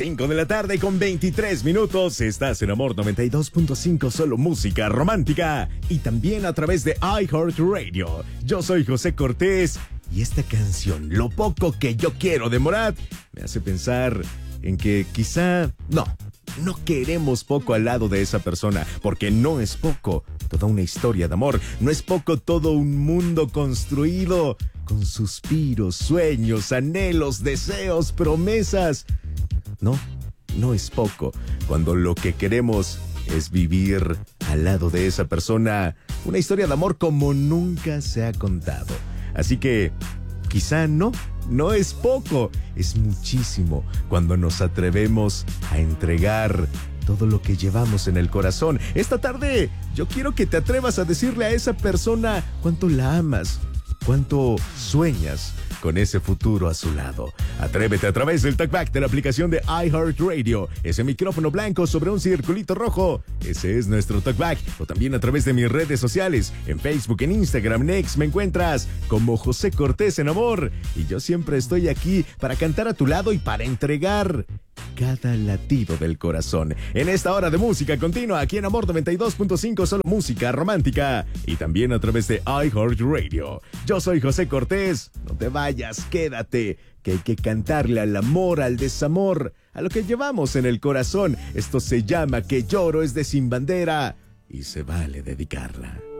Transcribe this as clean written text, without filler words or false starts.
5 de la tarde con 23 minutos. Estás en Amor 92.5, solo música romántica. Y también a través de iHeartRadio. Yo soy José Cortés. Y esta canción, Lo poco que yo quiero de Morat, me hace pensar en que quizá no queremos poco al lado de esa persona, porque no es poco toda una historia de amor, no es poco todo un mundo construido con suspiros, sueños, anhelos, deseos, promesas. No es poco cuando lo que queremos es vivir al lado de esa persona una historia de amor como nunca se ha contado. Así que quizá no es poco, es muchísimo cuando nos atrevemos a entregar todo lo que llevamos en el corazón. Esta tarde yo quiero que te atrevas a decirle a esa persona cuánto la amas, cuánto sueñas con ese futuro a su lado. Atrévete a través del talkback de la aplicación de iHeartRadio. Ese micrófono blanco sobre un circulito rojo, ese es nuestro talkback. O también a través de mis redes sociales, en Facebook, en Instagram, en X, me encuentras como José Cortés en Amor. Y yo siempre estoy aquí para cantar a tu lado y para entregar cada latido del corazón. En esta hora de música continua, aquí en Amor 92.5, solo música romántica. Y también a través de iHeartRadio. Yo soy José Cortés. No te vayas, quédate, que hay que cantarle al amor, al desamor, a lo que llevamos en el corazón. Esto se llama Que lloro es de Sin Bandera y se vale dedicarla.